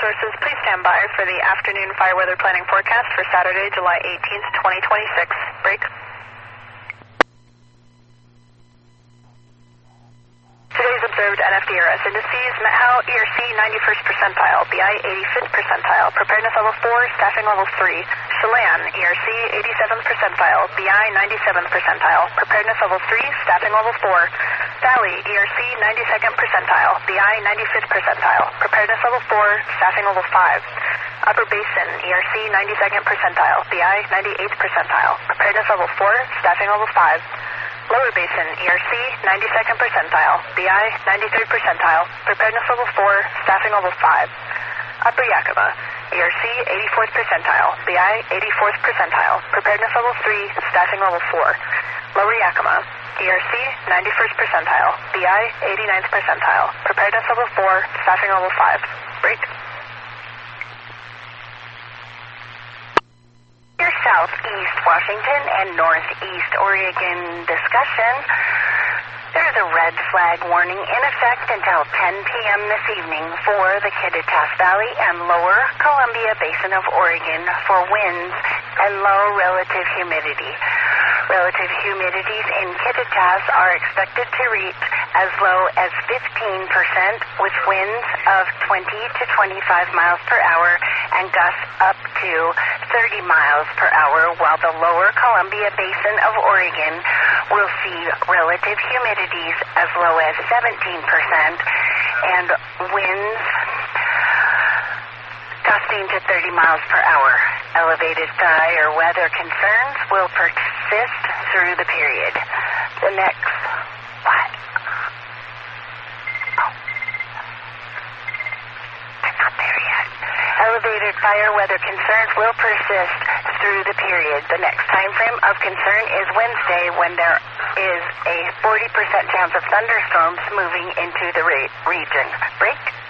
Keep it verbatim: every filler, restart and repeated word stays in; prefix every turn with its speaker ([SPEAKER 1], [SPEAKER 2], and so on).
[SPEAKER 1] Resources, please stand by for the afternoon fire weather planning forecast for Saturday, July eighteenth, twenty twenty-six. Break. Today's observed N F D R S indices: Methow, E R C ninety-first percentile, B I eighty-fifth percentile, preparedness level four, staffing level three. Chelan, E R C eighty-seventh percentile, B I ninety-seventh percentile, preparedness level three, staffing level four. Valley, E R C ninety-second percentile, B I ninety-fifth percentile, preparedness level four, staffing level five. Upper Basin, E R C ninety-second percentile, B I ninety-eighth percentile, preparedness level four, staffing level five. Lower Basin, E R C ninety-second percentile, B I ninety-third percentile, preparedness level four, staffing level five. Upper Yakima, E R C eighty-fourth percentile, B I eighty-fourth percentile, preparedness level three, staffing level four. Lower Yakima, E R C ninety-first percentile, B I eighty-ninth percentile, preparedness level four, staffing level five. Break. Your southeast Washington and northeast Oregon discussion. There's a red flag warning in effect until ten p.m. this evening for the Kittitas Valley and lower Columbia Basin of Oregon for winds and low relative humidity. Relative humidities in Kittitas are expected to reach as low as fifteen percent with winds of twenty to twenty-five miles per hour and gusts up to thirty miles per hour, while the lower Columbia Basin of Oregon will see relative humidities as low as seventeen percent and winds gusting to thirty miles per hour. Elevated sky or weather concerns will persist through the period. The next, what? Oh, I'm not there yet. Elevated fire weather concerns will persist through the period. The next time frame of concern is Wednesday, when there is a forty percent chance of thunderstorms moving into the re- region. Break.